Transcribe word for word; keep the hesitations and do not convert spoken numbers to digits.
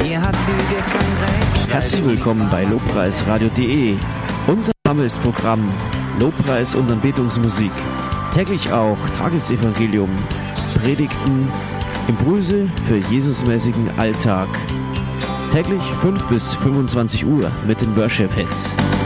Mir hat Lüge kein Recht. Herzlich willkommen bei Lobpreisradio punkt de. Unser Name ist Programm Lobpreis und Anbetungsmusik. Täglich auch Tagesevangelium, Predigten, Impulse für Jesusmäßigen Alltag. Täglich fünf bis fünfundzwanzig Uhr mit den Worship Hits.